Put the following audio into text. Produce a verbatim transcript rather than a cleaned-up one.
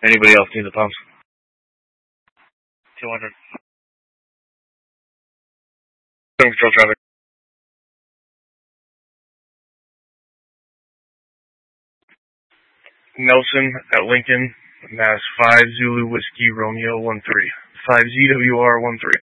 Anybody else need the pumps? two hundred. Control traffic. Nelson at Lincoln, Mass five Zulu Whiskey Romeo one three. five Z W R one three.